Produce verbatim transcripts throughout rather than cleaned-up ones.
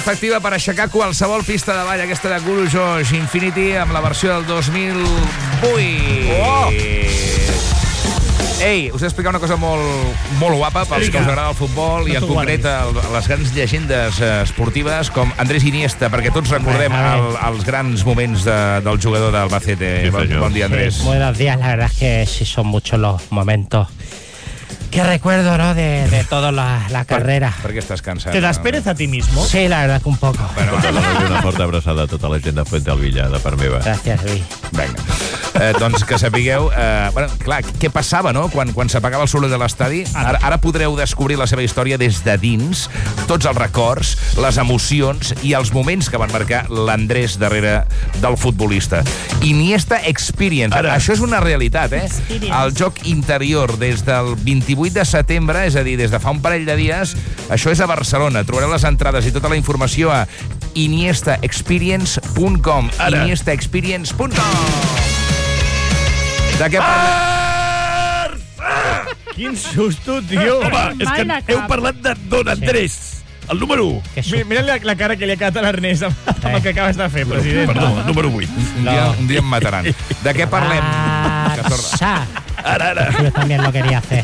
Efectiva per aixecar qualsevol pista de ball, aquesta de Guru Josh Infinity amb la versió del dos mil vuit. Oh! Ei, us he d'explicar una cosa molt, molt guapa pels que us agrada el futbol i en concret el, les grans llegendes esportives com Andrés Iniesta, perquè tots recordem el, els grans moments de, del jugador del Albacete. Sí, bon, bon dia, Andrés. Sí, buenos días, la verdad es que sí son muchos los momentos que recuerdo, ¿no? De, de toda la, la carrera. ¿Por qué estás cansado? ¿Te das pereza a ti mismo? Sí, la verdad que un poco. Bueno, bueno. Una forta abraçada a tota la gent de Fuente Alvilla, de part meva. Gràcies, Luis. Vinga. Eh, doncs que sapigueu... Eh, bueno, clar, què passava, no?, quan, quan s'apagava el soroll de l'estadi. Ara, ara podreu descobrir la seva història des de dins, tots els records, les emocions i els moments que van marcar l'Andrés darrere del futbolista. Iniesta Experience. Ara. Això és una realitat, eh? Experience. El joc interior des del vint-i-vuit de setembre, és a dir, des de fa un parell de dies. Això és a Barcelona. Trobareu les entrades i tota la informació a iniesta experience punt com. iniesta experience punt com. De què parlem? Ah! Quin susto, tio. Home, és que heu parlat de Don Andrés, el número u. Mira la, la cara que li ha quedat a l'Ernest amb, amb el que acabes de fer, president. Perdó, el número vuit. Un dia, un dia em mataran. De què parlem? Barça. Ara, ara. Yo también lo quería hacer.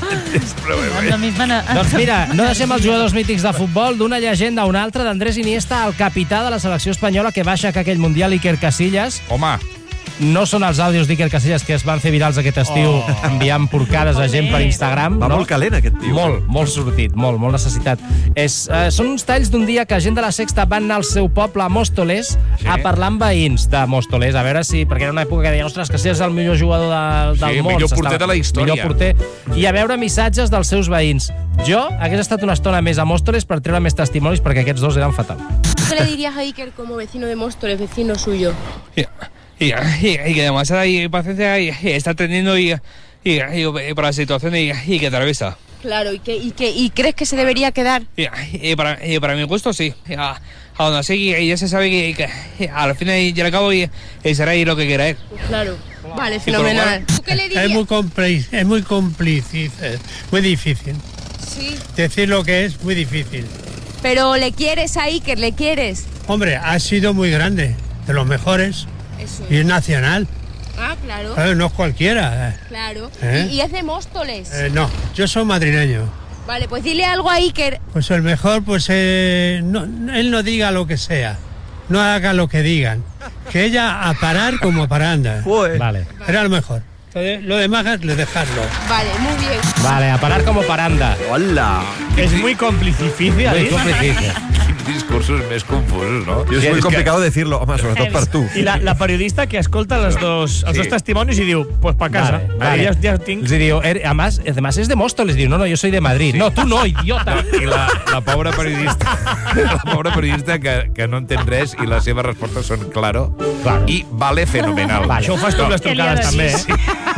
Doncs mira, no deixem els jugadors mítics de futbol d'una llegenda a una altra, d'Andrés Iniesta, el capità de la selecció espanyola que va aixecar aquell Mundial, Iker Casillas. Home. No són els àudios d'Iker Casillas que es van fer virals aquest estiu oh. enviant porcades a gent per Instagram. Va no? molt calent, aquest tio. Molt, molt sortit, molt, molt necessitat. És, eh, són uns talls d'un dia que gent de la Sexta van anar al seu poble, a Móstoles, sí. a parlar amb veïns de Móstoles, a veure si... Perquè era una època que deien, ostres, Casillas és el millor jugador de, del sí, món. millor porter de la història. Millor porter. I a veure missatges dels seus veïns. Jo hagués estat una estona més a Móstoles per treure més testimonis perquè aquests dos eren fatal. ¿Qué le dirías a Iker como vecino de Móstoles, vecino suyo? Yeah. Y, y, y que demasiada y paciencia y, y está atendiendo y, y, y por la situación y, y que atraviesa. Claro, ¿y, que, y, que, ¿y crees que se debería quedar? Y, y, para, y para mi gusto, sí. A, aún así, y ya se sabe que, que, que al fin y al cabo y, y será ahí lo que quiera él. Claro. Vale, fenomenal. ¿Tú qué le dirías? Es muy cómplice, es muy cómplice, muy difícil. Sí. Decir lo que es muy difícil. Pero ¿le quieres a Iker? ¿Le quieres? Hombre, ha sido muy grande, de los mejores. Eso. Y es nacional. Ah, claro. Eh, no es cualquiera. Claro. ¿Eh? ¿Y, ¿Y es de Móstoles? Eh, no, yo soy madrileño. Vale, pues dile algo a Iker. Pues el mejor, pues eh, no, él no diga lo que sea. No haga lo que digan. Que ella a parar como a paranda. Vale. Era lo mejor. Lo demás es dejarlo. Vale, muy bien. Vale, a parar como paranda. Hola. Es muy complicidad, Muy ¿eh? complicidad. Discursos més confusos, no? I és sí, molt complicat que... decirlo, home, sobretot per tu. I la, la periodista que escolta les dos, els sí. dos testimonis i diu, pues pa casa. Vale, vale. Ja, ja tinc... Els diu, er, además, además es de Móstoles. Diu, no, no, yo soy de Madrid. Sí. No, tú no, idiota. I la, la pobra periodista, la pobra periodista que, que no entén res i les seves respostes són claro, claro. i vale fenomenal. Vale. Això ho fas tu amb les trucades també, eh?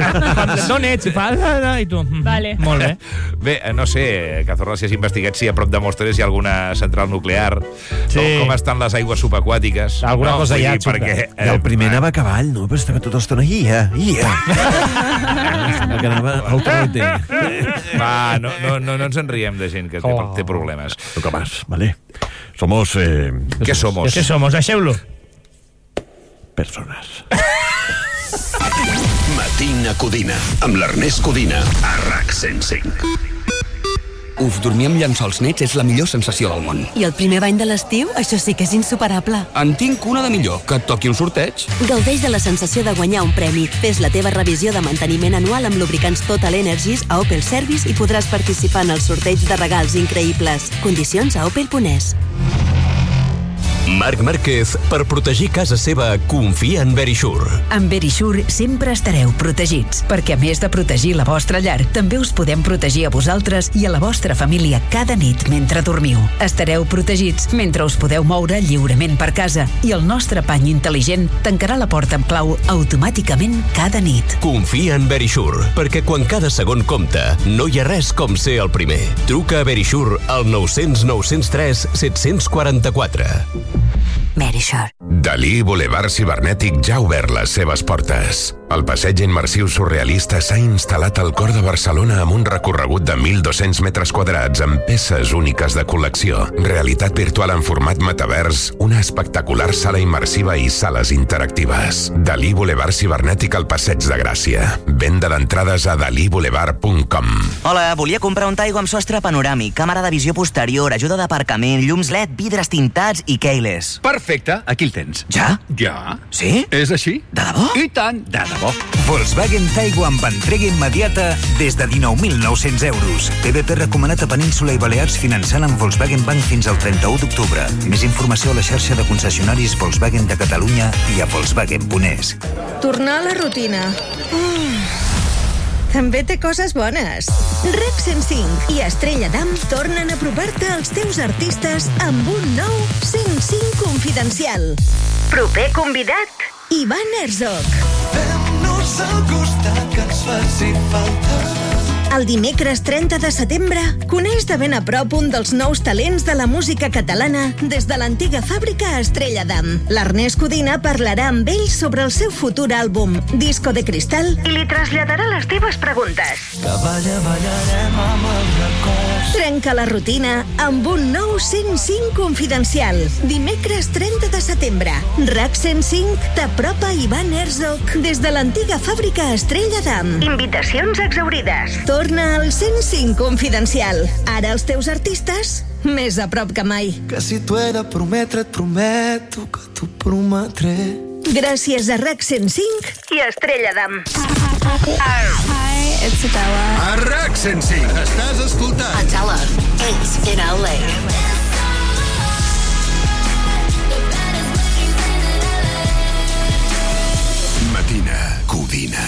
Sí. D'on ets? Fa, i tu. Vale. Molt bé. Bé, no sé, Cazorla, si has investigat si a prop de Móstoles hi ha alguna central nuclear, sí. com, com estan les aigües subaquàtiques. Alguna no, cosa hi ha, perquè, eh, I el primer anava a cavall, no? Però estava tota l'estona ia, ia. Que anava al troite. Va, no, no, no, no ens enriem de gent que té, oh. té problemes. Toca más, ¿vale? Somos... Eh... ¿Qué somos? Què somos? Deixeu-lo. Persones. Matina Codina, amb l'Ernest Codina, a RAC cent cinc. Uf, dormir amb llençols nets és la millor sensació del món. I el primer bany de l'estiu, això sí que és insuperable. En tinc una de millor, que et toqui un sorteig. Gaudeix de la sensació de guanyar un premi. Fes la teva revisió de manteniment anual amb lubricants Total Energies a Opel Service i podràs participar en el sorteig de regals increïbles. Condicions a opel punt es. Marc Márquez, per protegir casa seva, confia en Verisure. Amb Verisure sempre estareu protegits, perquè a més de protegir la vostra llar, també us podem protegir a vosaltres i a la vostra família cada nit mentre dormiu. Estareu protegits mentre us podeu moure lliurement per casa i el nostre pany intel·ligent tancarà la porta amb clau automàticament cada nit. Confia en Verisure, perquè quan cada segon compta, no hi ha res com ser el primer. Truca a Verisure al nou cents nou cents tres set cents quaranta-quatre. Verisure. Dalí Boulevard Cibernètic ja ha obert les seves portes. El passeig immersiu surrealista s'ha instal·lat al cor de Barcelona amb un recorregut de mil dos-cents metres quadrats amb peces úniques de col·lecció, realitat virtual en format metavers, una espectacular sala immersiva i sales interactives. Dalí Boulevard Cibernètic al Passeig de Gràcia. Venda d'entrades a dalí boulevard punt com. Hola, volia comprar un Taigo amb sostre panoràmic, càmera de visió posterior, ajuda d'aparcament, llums L E D, vidres tintats i keyless. Perfecte, aquí el tens. Ja? Ja. Sí? És així? De debò? I tant, de debò. Volkswagen Taigo amb entrega immediata des de dinou mil nou-cents euros. T V P recomanat a Península i Balears finançant amb Volkswagen Bank fins al trenta-u d'octubre. Més informació a la xarxa de concessionaris Volkswagen de Catalunya i a volkswagen punt es. Tornar a la rutina. Uh. També té coses bones. RAC cent cinc i Estrella Damm tornen a apropar-te als teus artistes amb un nou cent cinc Confidencial. Proper convidat, Ivan Herzog. Fem-nos al costat que ens faci falta. El dimecres trenta de setembre coneix de ben a prop un dels nous talents de la música catalana des de l'antiga fàbrica Estrella Damm. L'Ernest Codina parlarà amb ell sobre el seu futur àlbum Disco de Cristal i li traslladarà les teves preguntes. Que balla, ballarem amb el record. Trenca la rutina amb un nou cent cinc Confidencial. Dimecres trenta de setembre. RAC cent cinc t'apropa Ivan Herzog des de l'antiga fàbrica Estrella Damm. Invitacions exaurides. Torna al cent cinc Confidencial. Ara els teus artistes més a prop que mai. Que si t'ho he de prometre, et prometo que t'ho prometré. Gràcies a RAC cent cinc i a Estrella Damm. Hi, it's Adela. A RAC cent cinc estàs escoltant Adela, eight in L A. Matina Codina.